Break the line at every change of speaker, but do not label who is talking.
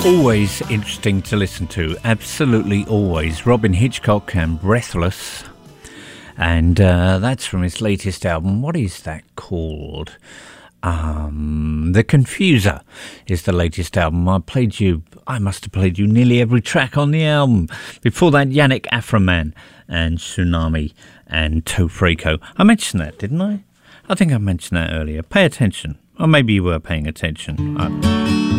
Always interesting to listen to, absolutely always. Robyn Hitchcock and Breathless, and that's from his latest album. What is that called? The Confuser is the latest album. I must have played you nearly every track on the album. Before that, Yannick Afroman and Tsunami and Tofrico. I mentioned that, didn't I? I think I mentioned that earlier. Pay attention. Or maybe you were paying attention.